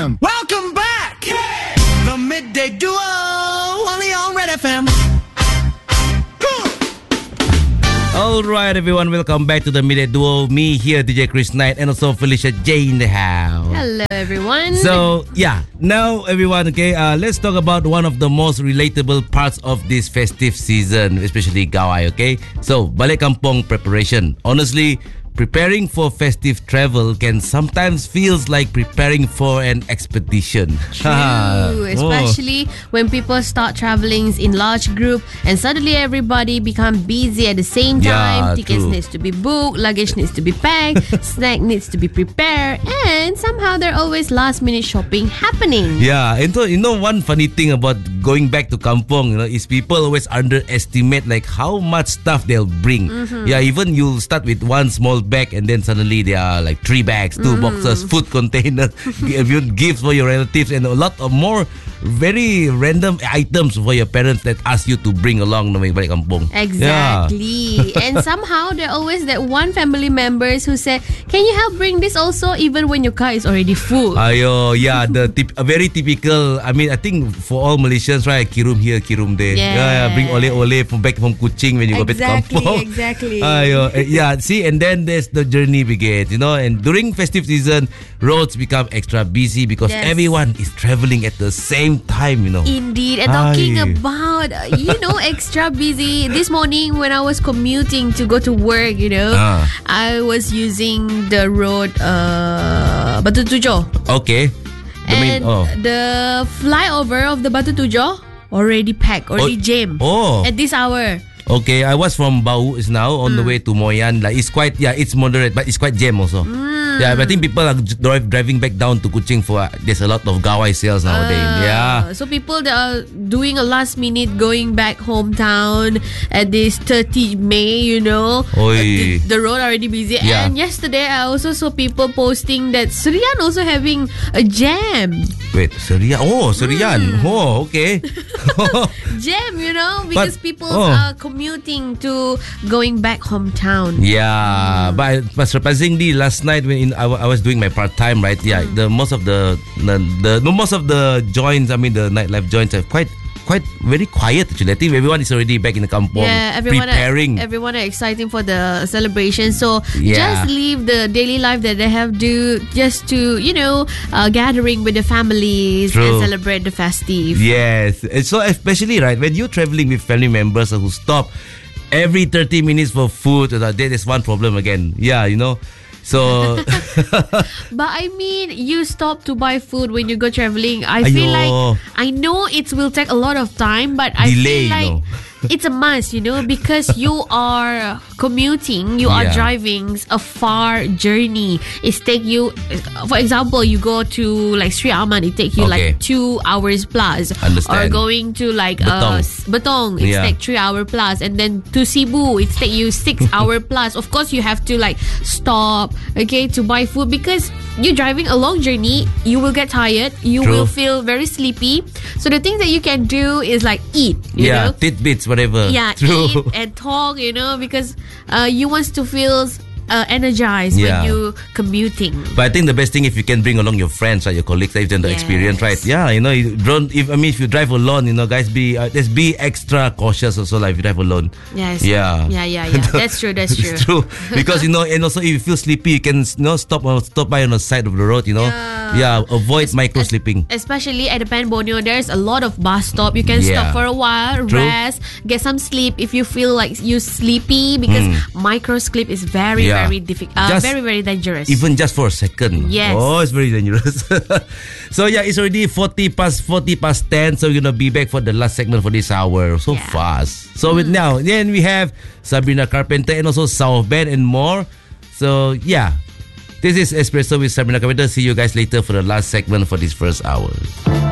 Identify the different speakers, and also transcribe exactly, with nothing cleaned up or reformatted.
Speaker 1: M.
Speaker 2: Welcome back! Yeah! The Midday Duo, only on Red F M.
Speaker 3: All right, everyone, welcome back to the Midday Duo. Me here, D J Chris Knight, and also Felicia J in the house.
Speaker 4: Hello, everyone.
Speaker 3: So, yeah, now, everyone, okay, uh, let's talk about one of the most relatable parts of this festive season, especially Gawai, okay? So, balik kampung preparation. Honestly, preparing for festive travel can sometimes feels like preparing for an expedition.
Speaker 4: True, especially oh. when people start traveling in large group and suddenly everybody become busy at the same time.
Speaker 3: Yeah,
Speaker 4: Tickets
Speaker 3: true.
Speaker 4: needs to be booked, luggage needs to be packed, snack needs to be prepared, and somehow there always last minute shopping happening.
Speaker 3: Yeah, and so, you know, one funny thing about going back to kampung, you know, is people always underestimate like how much stuff they'll bring. Mm-hmm. Yeah, even you'll start with one small bag and then suddenly there are like three bags, two mm. boxes, food containers, gifts for your relatives, and a lot of more very random items for your parents that ask you to bring along no balik kampung.
Speaker 4: Exactly.
Speaker 3: Yeah.
Speaker 4: And somehow there always that one family members who said, can you help bring this also even when your car is already full?
Speaker 3: Ayo, yeah, the tip, a very typical, I mean, I think for all Malaysians, right, kirum here, kirum there.
Speaker 4: Yeah.
Speaker 3: Yeah, yeah, bring ole-ole from back from Kuching when you
Speaker 4: exactly,
Speaker 3: go back to kampung.
Speaker 4: Exactly,
Speaker 3: Ayo, yeah, see, and then there's the journey begins, you know, and during festive season, roads become extra busy because
Speaker 4: yes.
Speaker 3: everyone is traveling at the same time, you know.
Speaker 4: Indeed. And talking
Speaker 3: Aye.
Speaker 4: about, uh, you know, extra busy, this morning when I was commuting to go to work, you know,
Speaker 3: Ah.
Speaker 4: I was using the road uh, Batu Tujuh.
Speaker 3: Okay. The
Speaker 4: And
Speaker 3: main, oh.
Speaker 4: the flyover of the Batu Tujuh already packed, already
Speaker 3: Oh.
Speaker 4: jammed
Speaker 3: Oh.
Speaker 4: at this hour.
Speaker 3: Okay, I was from Bau is now on
Speaker 4: Mm.
Speaker 3: the way to Moyan. Like it's quite, yeah, it's moderate, but it's quite jam also.
Speaker 4: Mm.
Speaker 3: Yeah, but I think people are drive, driving back down to Kuching for uh, there's a lot of Gawai sales nowadays.
Speaker 4: Uh,
Speaker 3: yeah.
Speaker 4: So people that are doing a last minute going back hometown at this thirtieth of May, you know,
Speaker 3: Oi.
Speaker 4: the, the road already busy.
Speaker 3: Yeah.
Speaker 4: And yesterday I also saw people posting that Serian also having a jam.
Speaker 3: Wait, Serian. Oh, Serian.
Speaker 4: Mm.
Speaker 3: Oh, okay.
Speaker 4: Jam, you know, because
Speaker 3: But-
Speaker 4: people
Speaker 3: oh.
Speaker 4: are commuting to going back hometown.
Speaker 3: Yeah,
Speaker 4: Mm.
Speaker 3: but, but surprisingly, last night when in, I, w- I was doing my part time, right? Yeah,
Speaker 4: Mm.
Speaker 3: the most of the the, the no, most of the joints, I mean the nightlife joints, are quite quite very quiet actually. I think everyone is already back in the kampung,
Speaker 4: Yeah, everyone
Speaker 3: preparing.
Speaker 4: Are, everyone are exciting for the celebration. So
Speaker 3: Yeah.
Speaker 4: just leave the daily life that they have to just to you know uh, gathering with the families
Speaker 3: True.
Speaker 4: and celebrate the festive.
Speaker 3: Yes, and so especially right when you're traveling with family members who stop every thirty minutes for food, uh, there is one problem again. Yeah, you know. So
Speaker 4: But I mean, you stop to buy food when you go traveling. I feel
Speaker 3: Aiyo.
Speaker 4: like I know it will take a lot of time, but I
Speaker 3: Delay,
Speaker 4: feel like
Speaker 3: you know.
Speaker 4: it's a must, you know, because you are commuting, you are
Speaker 3: Yeah.
Speaker 4: driving a far journey. It's take you, for example, you go to like Sri Aman, it take you
Speaker 3: Okay.
Speaker 4: like two hours plus.
Speaker 3: Understand.
Speaker 4: Or going to like
Speaker 3: Betong.
Speaker 4: uh, S- Betong, it
Speaker 3: Yeah.
Speaker 4: take three hour plus, and then to Cebu, it take you six hour plus. Of course, you have to like stop, okay, to buy food because you're driving a long journey. You will get tired. You
Speaker 3: True.
Speaker 4: will feel very sleepy. So the things that you can do is like eat. You
Speaker 3: yeah,
Speaker 4: know?
Speaker 3: tidbits, whatever.
Speaker 4: Yeah,
Speaker 3: True.
Speaker 4: eat and talk, you know, because uh, you want to feel uh, energized
Speaker 3: Yeah.
Speaker 4: when you commuting.
Speaker 3: But I think the best thing if you can bring along your friends, right, your colleagues, if you the
Speaker 4: Yes.
Speaker 3: experience, right? Yeah, you know, you don't. If I mean, if you drive alone, you know, guys, be uh, just be extra cautious also, like if you drive alone.
Speaker 4: Yes.
Speaker 3: Yeah.
Speaker 4: Yeah, yeah, yeah. That's true. That's true.
Speaker 3: It's true because you know, and also if you feel sleepy, you can you know stop or stop by on the side of the road. You know,
Speaker 4: Yeah.
Speaker 3: yeah, avoid micro sleeping.
Speaker 4: Especially at the Pan Borneo, there's a lot of bus stop. You can
Speaker 3: Yeah.
Speaker 4: stop for a while,
Speaker 3: True.
Speaker 4: rest, get some sleep if you feel like you sleepy because micro sleep is very,
Speaker 3: Yeah.
Speaker 4: very difficult. Uh,
Speaker 3: Just-
Speaker 4: very, very dangerous.
Speaker 3: Even just for a second.
Speaker 4: Yes.
Speaker 3: Oh, it's very dangerous. So yeah, it's already forty past forty past ten. So we're gonna be back for the last segment for this hour. So
Speaker 4: Yeah.
Speaker 3: fast. So with now, then we have Sabrina Carpenter and also South Bend and more. So yeah, this is Espresso with Sabrina Carpenter. See you guys later for the last segment for this first hour.